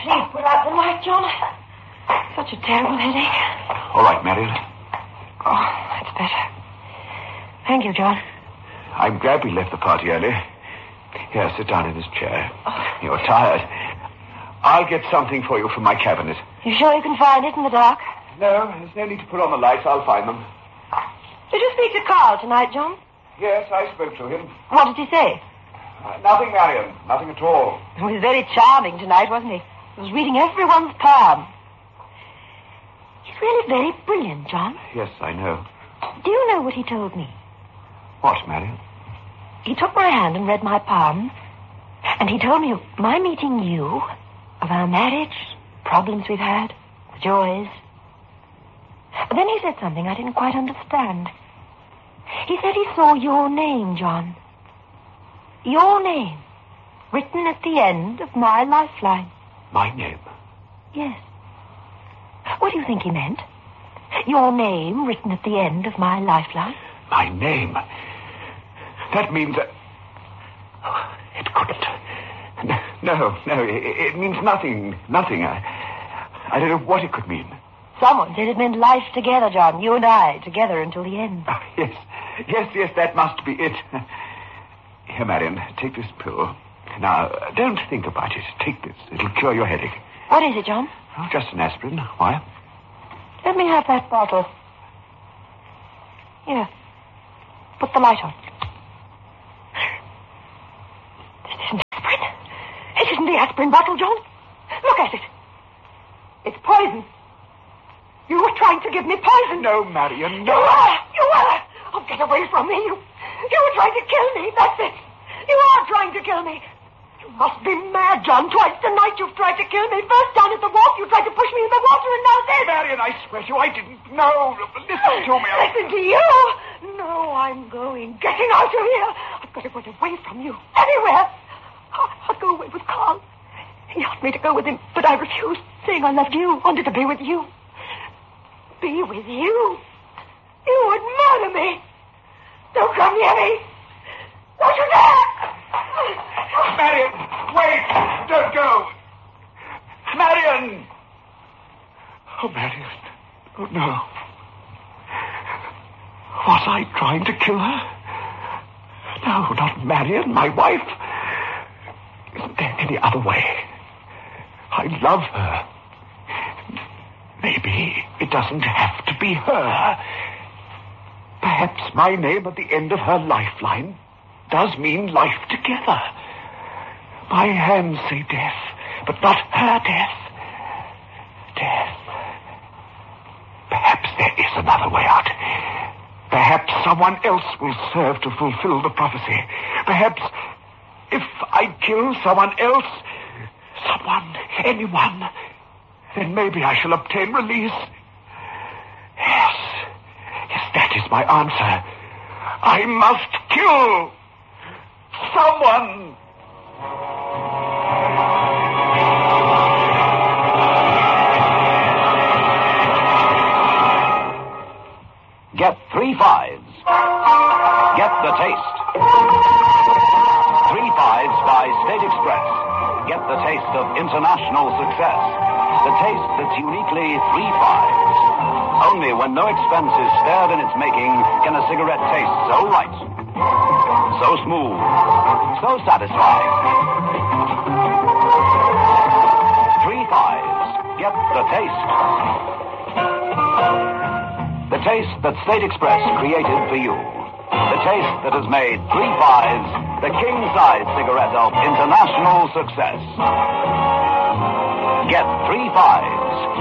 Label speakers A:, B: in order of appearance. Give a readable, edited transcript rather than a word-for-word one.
A: please put out the light, John. Such a terrible headache.
B: All right, Marion.
A: Oh, that's better. Thank you, John.
B: I'm glad we left the party early. Here, sit down in this chair.
A: Oh.
B: You're tired. I'll get something for you from my cabinet.
A: You sure you can find it in the dark?
B: No, there's no need to put on the lights. I'll find them.
A: Did you speak to Carl tonight, John?
B: Yes, I spoke to him.
A: What did he say?
B: Nothing, Marion. Nothing at all.
A: He was very charming tonight, wasn't he? He was reading everyone's palm. He's really very brilliant, John.
B: Yes, I know.
A: Do you know what he told me?
B: What, Marion?
A: He took my hand and read my palm, and he told me of my meeting you, of our marriage, problems we've had, the joys. But then he said something I didn't quite understand. He said he saw your name, John. Your name, written at the end of my lifeline.
B: My name?
A: Yes. What do you think he meant? Your name written at the end of my lifeline?
B: My name? That means that... Oh, it couldn't. No, it means nothing. Nothing. I don't know what it could mean.
A: Someone said it meant life together, John. You and I, together until the end.
B: Oh, yes, that must be it. Here, Marion, take this pill. Now, don't think about it. Take this. It'll cure your headache.
A: What is it, John?
B: Oh, just an aspirin. Why?
A: Let me have that bottle. Here. Put the light on. This isn't aspirin. It isn't the aspirin bottle, John. Look at it. It's poison. You were trying to give me poison.
B: No, Marion, no.
A: You were. Oh, get away from me. You were trying to kill me. That's it. You are trying to kill me. You must be mad, John. Twice tonight you've tried to kill me. First down at the walk, you tried to push me in the water, and now this.
B: Marion, I swear to you, I didn't know. Listen to me.
A: Listen to you? No, I'm going. Getting out of here. I've got to get away from you. Anywhere. I'll go away with Carl. He asked me to go with him, but I refused, saying I loved you, wanted to be with you. Be with you? You would murder me. Don't come near me. Don't you dare!
B: Marion, wait! Don't go! Marion! Oh, Marion. Oh, no. Was I trying to kill her? No, not Marion, my wife. Isn't there any other way? I love her. Maybe it doesn't have to be her. Perhaps my name at the end of her lifeline does mean life together. My hands say death, but not her death. Death. Perhaps there is another way out. Perhaps someone else will serve to fulfill the prophecy. Perhaps if I kill someone else, anyone, then maybe I shall obtain release. Yes, that is my answer. I must kill someone.
C: Get 3 5s. Get the taste. 3 5s by State Express. Get the taste of international success. The taste that's uniquely 3 5s. Only when no expense is spared in its making can a cigarette taste so right, so smooth, so satisfying. 3 5s. Get the taste. The taste that State Express created for you. The taste that has made 3 5s the king-size cigarette of international success. Get 3 5s.